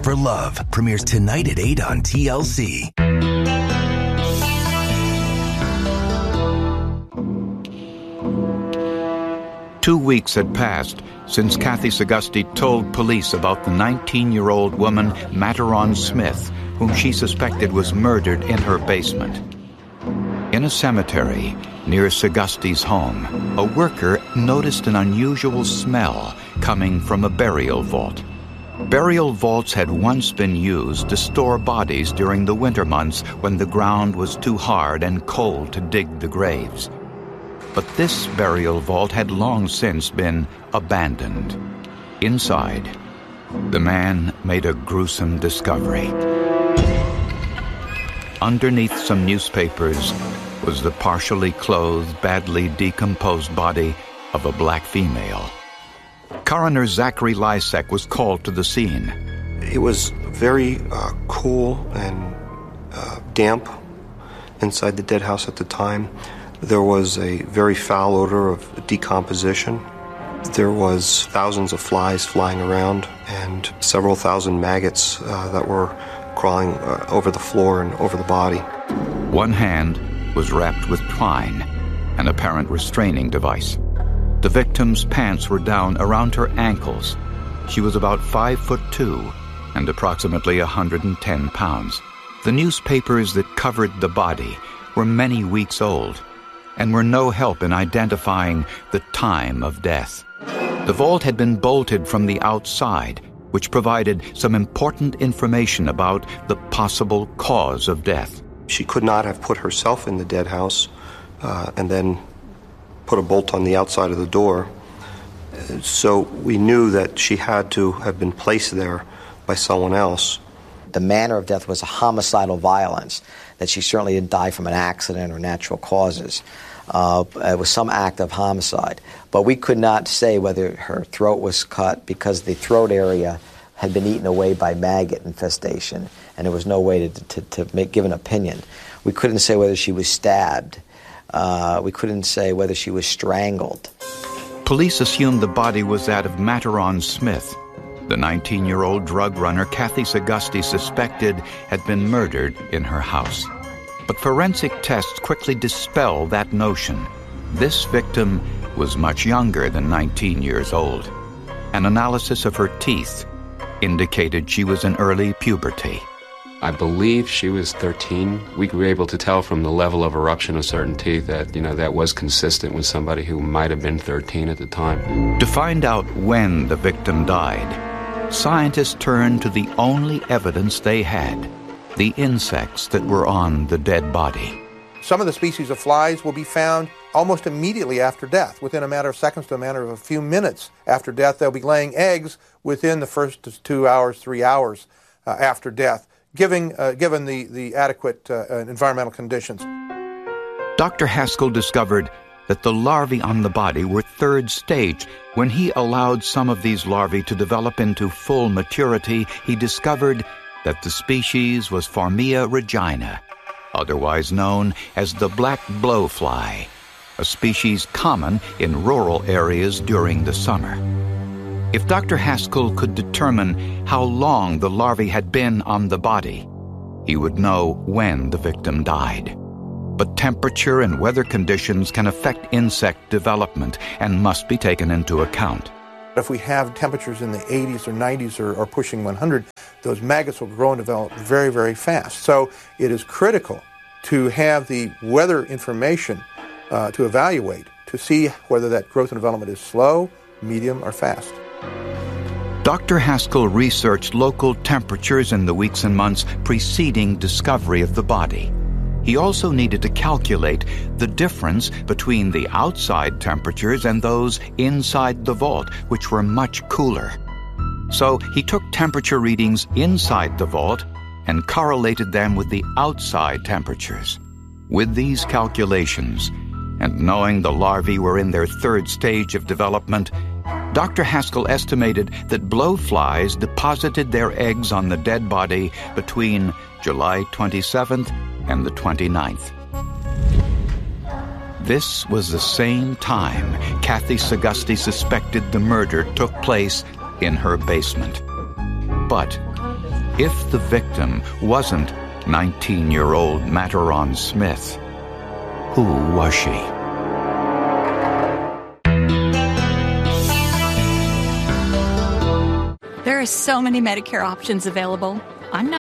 for Love premieres tonight at 8 on TLC. Two weeks had passed since Kathy Sagusty told police about the 19-year-old woman, Mataron Smith, whom she suspected was murdered in her basement. In a cemetery near Sagusty's home, a worker noticed an unusual smell coming from a burial vault. Burial vaults had once been used to store bodies during the winter months when the ground was too hard and cold to dig the graves. But this burial vault had long since been abandoned. Inside, the man made a gruesome discovery. Underneath some newspapers was the partially clothed, badly decomposed body of a black female. Coroner Zachary Lysek was called to the scene. It was very cool and damp inside the dead house at the time. There was a very foul odor of decomposition. There was thousands of flies flying around and several thousand maggots that were crawling over the floor and over the body. One hand was wrapped with twine, an apparent restraining device. The victim's pants were down around her ankles. She was about 5'2" and approximately 110 pounds. The newspapers that covered the body were many weeks old and were no help in identifying the time of death. The vault had been bolted from the outside, which provided some important information about the possible cause of death. She could not have put herself in the dead house and then put a bolt on the outside of the door. So we knew that she had to have been placed there by someone else. The manner of death was a homicidal violence, that she certainly didn't die from an accident or natural causes. It was some act of homicide. But we could not say whether her throat was cut because the throat area had been eaten away by maggot infestation, and there was no way to give an opinion. We couldn't say whether she was stabbed. We couldn't say whether she was strangled. Police assumed the body was that of Mataron Smith. The 19-year-old drug runner Kathy Sagusty suspected had been murdered in her house. But forensic tests quickly dispelled that notion. This victim was much younger than 19 years old. An analysis of her teeth indicated she was in early puberty. I believe she was 13. We were able to tell from the level of eruption of certain teeth that, that was consistent with somebody who might have been 13 at the time. To find out when the victim died, scientists turned to the only evidence they had, the insects that were on the dead body. Some of the species of flies will be found almost immediately after death. Within a matter of seconds to a matter of a few minutes after death, they'll be laying eggs within the first 2 hours, 3 hours after death, given the adequate environmental conditions. Dr. Haskell discovered that the larvae on the body were third stage. When he allowed some of these larvae to develop into full maturity, he discovered that the species was Phormia regina, otherwise known as the black blowfly, a species common in rural areas during the summer. If Dr. Haskell could determine how long the larvae had been on the body, he would know when the victim died. But temperature and weather conditions can affect insect development and must be taken into account. If we have temperatures in the 80s or 90s or pushing 100, those maggots will grow and develop very, very fast. So it is critical to have the weather information to evaluate, to see whether that growth and development is slow, medium, or fast. Dr. Haskell researched local temperatures in the weeks and months preceding discovery of the body. He also needed to calculate the difference between the outside temperatures and those inside the vault, which were much cooler. So he took temperature readings inside the vault and correlated them with the outside temperatures. With these calculations, and knowing the larvae were in their third stage of development, Dr. Haskell estimated that blowflies deposited their eggs on the dead body between July 27th and the 29th. This was the same time Kathy Sagusty suspected the murder took place in her basement. But If the victim wasn't 19-year-old Mataron Smith, who was she? There are so many Medicare options available. I'm not